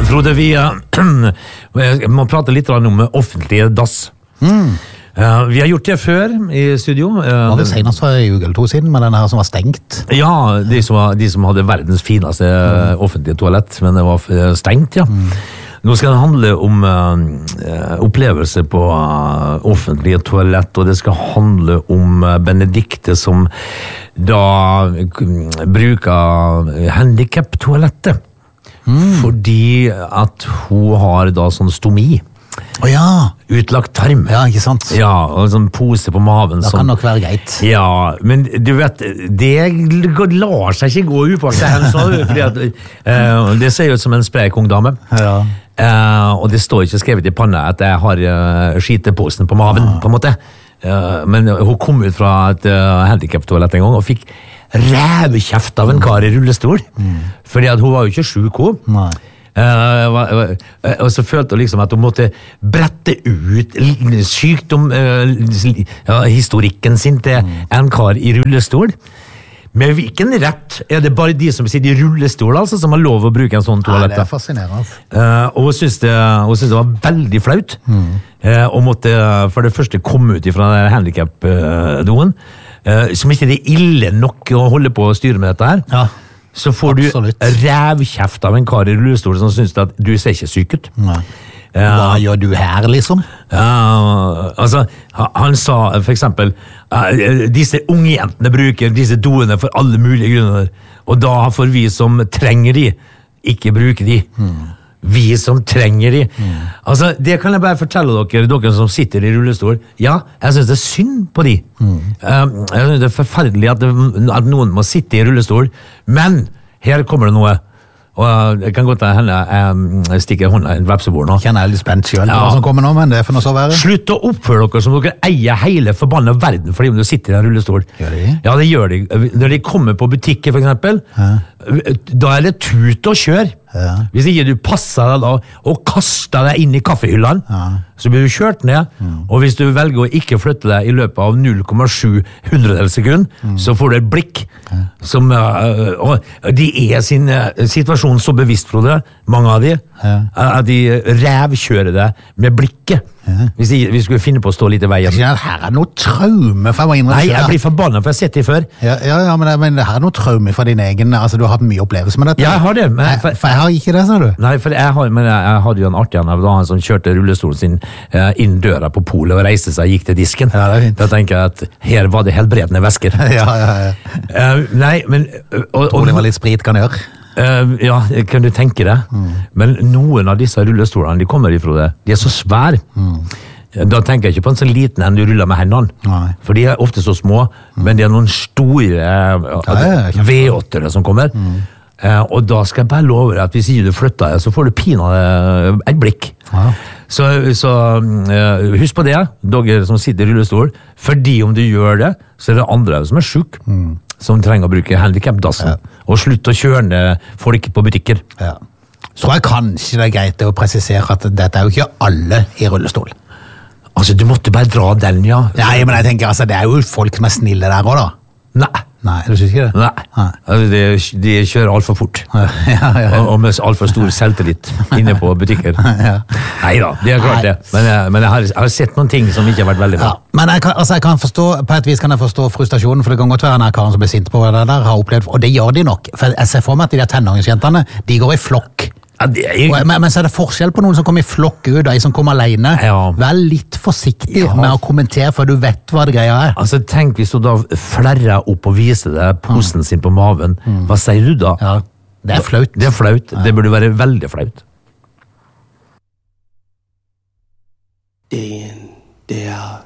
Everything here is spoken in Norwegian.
Frode, vi må prate litt om offentlige dass. Vi har gjort det før i studio. Var det senest for en uke eller to siden, med den her som var stengt? Ja, de som hadde verdens fineste offentlige toalett, men det var stengt, ja. Nå skal det handle om opplevelser på offentlige toalett, og det skal handle om Benedikte som da bruker handicap-toalettet. Fordi at hun har da sånn stomi. Ja. Utlagt tarm. Ja, ikke sant? Ja, og sånn pose på maven. Det kan nok være greit. Ja, men du vet, det lar seg ikke gå upåaktet hen, fordi at det ser ut som en sprek ung dame. Ja. Og det står ikke skrevet i panna at jeg har skiteposen på maven, på en måte. Men hun kom ut fra et handicap-toalett en gang og fikk rævkjeft av en kar i rullestol. Fordi at hun var jo ikke syk, hun. Nei. Og så følte hun liksom at hun måtte brette ut sykdom, historikken sin til en kar i rullestol. Med hvilken rett er det bare de som sitter i rullestol altså, som har lov å bruke en sånn toalett? Ja, det fascinerende. Og hun synes det var veldig flaut og måtte for det første komme ut fra handicap-doen, som ikke det er ille nok å holde på å styre med dette her. Ja. Så får Absolutt. Du rævkjeft av en kar i rullestol som synes at du ser ikke syk ut. Nei. Hva gjør du her, liksom? Altså, han sa for eksempel disse unge jentene bruker disse doene for alle mulige grunner, og da får vi som trenger de, ikke bruke de. Vi som trenger de. Altså, det kan jeg bare fortelle dere som sitter i rullestol. Ja, jeg synes det er synd på de. Jeg synes det er forferdelig at noen må sitte i rullestol, men her kommer det noe. Og det kan godt hende jeg stikker hånda i en vepsebord nå. Kjenner jeg litt spent selv på hva som kommer nå, men det får nå så være. Slutt å oppføre dere som dere eier hele forbannet verden fordi om du sitter i en rullestol. Gjør de? Ja, det gjør de. Når de kommer på butikker, for eksempel, da er det tut og kjør. Ja. Hvis ikke du passer deg da og kaster deg inn i kaffehyllene, så blir du kjørt ned, og hvis du velger å ikke flytte deg i løpet av 0,7 hundredels sekund, så får du et blikk som, og de er sin situasjon så bevisst, Frode, mange av de, at de rævkjører deg med blikket. Hvis vi skulle finne på å stå litt i veien. Her er noe traume for meg. Nei, jeg blir forbannet, for jeg har sett det før. Ja, men det her er noe traume for din egen, altså du har hatt mye opplevelse med dette. Ja, jeg har det. For jeg har ikke det, sa du? Nei, for jeg hadde jo en artig da han som kjørte rullestolen sin inn døra på polet og reiste seg og gikk til disken. Ja, det er fint. Da tenker jeg at her var det helbredende væsker. Ja. Nei, men... Tror det var litt sprit kan gjøre. Ja, kan du tenke det? Men noen av disse rullestolene de kommer ifra det, de er så svære. Da tenker jeg ikke på en så liten en du ruller med hendene. Nei. For de er ofte så små, men de er noen store V8-ere som kommer. Og da skal jeg bare love at hvis ikke du flytter deg, så får du pinadø et blikk. Så husk på det, dere som sitter i rullestol, fordi om du gjør det, så er det andre som er syk, som trenger å bruke handicap-dassen, og slutt å kjøre ned folk på butikker. Så er kanskje det greit å presisere at dette er jo ikke alle i rullestol. Altså, du måtte bare dra den, ja. Nei, men jeg tenker, altså, det er jo folk som er snille der også, da. Nei, du synes ikke det? Nei. Altså, de kjører alt for fort. Og med alt for stor selvtillit inne på butikker. Neida, det er klart det. Men jeg har sett noen ting som ikke har vært veldig bra. Men jeg kan forstå, på et vis kan jeg forstå frustrasjonen, for det kan godt være denne karen som blir sint på det der, har opplevd, og det gjør de nok. For jeg ser for meg at de der tenåringsjentene, de går i flokk. Men så er det forskjell på noen som kommer i flokk ut, og en som kommer alene. Vær litt forsiktig med å kommentere, for du vet hva det greia er. Altså, tenk hvis du da flerrer opp og viser deg posen sin på maven. Hva sier du da? Ja, det er flaut. Det er flaut. Det burde være veldig flaut. Day in, day out.